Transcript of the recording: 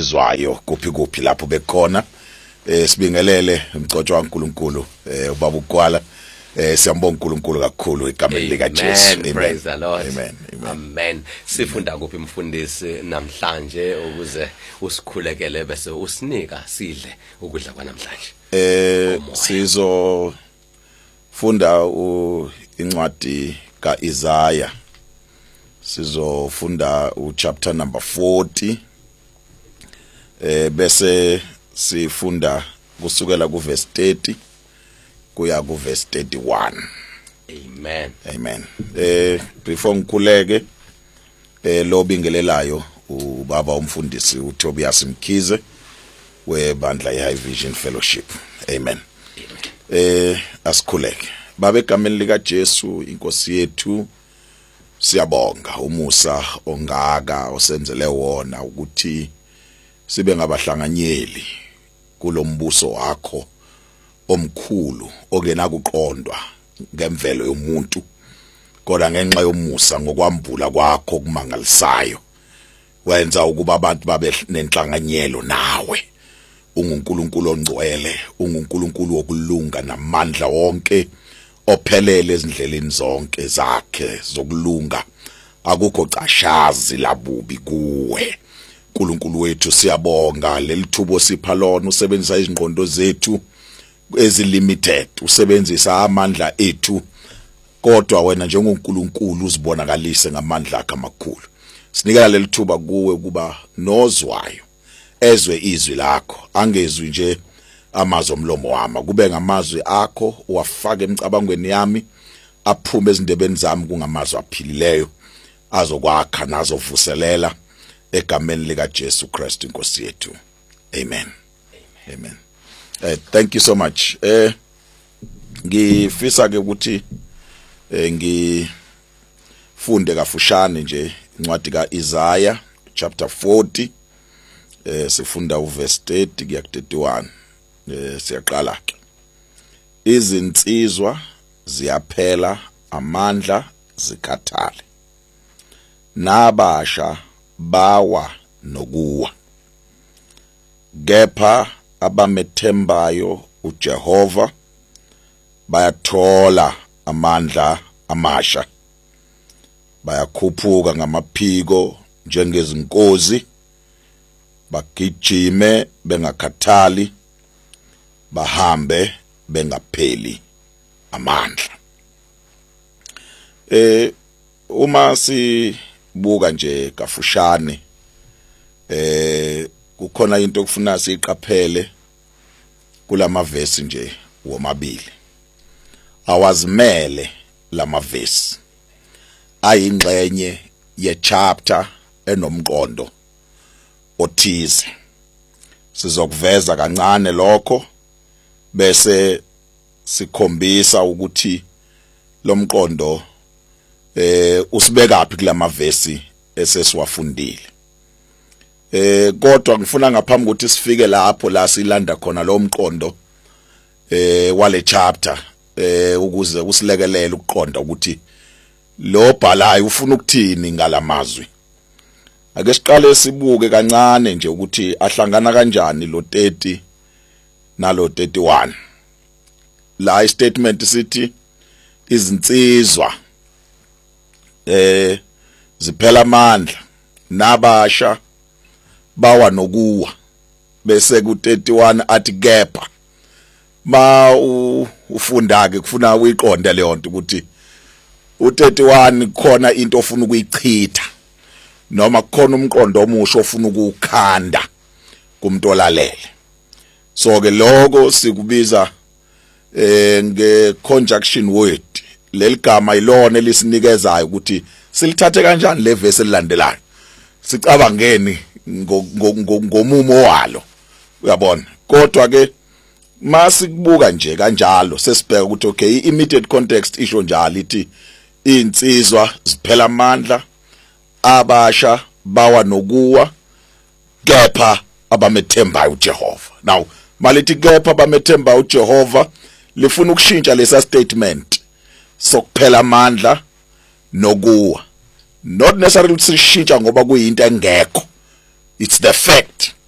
abasizwayo kuphi lapho bekhona sibingelele umgcotshwa kaNkuluNkulu ubaba uGwala siyambonga uNkulunkulu kakhulu egameni lika Jesu. Praise the Lord. Amen. Amen. Sifunda kuphi mfundisi namhlanje ukuze usikhulekele bese usinika sidle ukudla kwanamhlanje. Sizo funda incwadi kaIsaya. Sizofunda chapter number 40. Bese sifunda kusukela ku verse 30 kuya ku verse 31. Amen. Before ngikhuleke lo bingelelayo ubaba umfundisi uTobias Mkhize webandla iHigh Vision Fellowship. Amen. Asikhuleke. Baba egameni lika Jesu inkosi yethu siyabonga umusa ongaka osenzele wona ukuthi sibe ngabahlanganyeli kulombuso wakho omkhulu okena kuqondwa ngemvelo yomuntu kodwa ngenxa yomusa ngokwambula kwakho kumangalisayo wenza ukuba abantu babe nenhlanganyelo nawe unguNkulunkulu ongcwele unguNkulunkulu wokulunga namandla wonke ophelele ezindleleni zonke zakhe zokulunga akukho cashazi labubi kuwe uNkulunkulu wethu siyabonga lelithubo sipha lona usebenzisa izingqondo zethu ezilimited usebenzisa amandla ethu kodwa wena njengoNkulunkulu uzibonakalise ngamandla akho amakhulu sinikela lelithuba kuwe kuba nozwayo ezwe izwi lakho angezwi nje amazwi omlomo wami kube ngamazwi akho uwafake emicabangweni yami aphume ezindebeni zami kungamazwi aphilileyo azokwakha nazovuselela egameni lika Jesu Christ inkosi yethu. Amen. Thank you so much. Ngifisa ke ukuthi ngifunde kafushane nje incwadi kaIsaya chapter 40 sifunda uverse 30 kuya 31. Siyaqala ke. Izinsizwa ziyaphela amandla zikhathale. Nabasha bawa nokuwa. Kepha abamethembayo uJehova bayathola amandla amasha. Bayakhuphuka ngamaphiko njengezinkozi. Bagijime bengakhathali. Bahambe bengapheli amandla. Uma sibuka nje kafushane kukhona into okufuna siqaphele kulamavesi nje womabili awazimele lamavesi ayingxenye yechapter enomqondo othize sizokuveza kancane lokho bese sikhombisa ukuthi lomqondo usibeka phi kulamavesi esesiwafundile kodwa ngifuna ngaphambi ukuthi sifike lapho la silanda khona lo mqondo wale chapter ukuze usilekelele ukuqonda ukuthi lo bhalayo ufuna ukuthini ngalamazwi. Ake siqale sibuke kancane nje ukuthi ahlangana kanjani lo 30 nalo 31. La statement sithi izinsizwa ziphela amandla nabasha bawa nokuwa bese ku 31 athi kepha ma ufunda ke kufuna uyiqonde leyo nto ukuthi u31 khona into ofuna ukuyichitha noma kukhona umqondo omusha ofuna ukukhanda kumuntu olalele so ke lokho sikubiza nge-conjunction word leligama ilona elisinikezayo ukuthi silithathe kanjani le verse elilandelayo sicabangeni ngomumo walo uyabona kodwa ke masikubuka nje kanjalo sesibheka ukuthi okay immediate context isho njalo ithi insizwa ziphela amandla abasha bawa nokuwa kepha abamethembayo uJehova. Now malithi kepha abamethembayo uJehova lifuna ukushintsha lesa statement sokuphela amandla nokuwa not necessarily ukuthi sishintsha ngoba kuyinto engekho it's the fact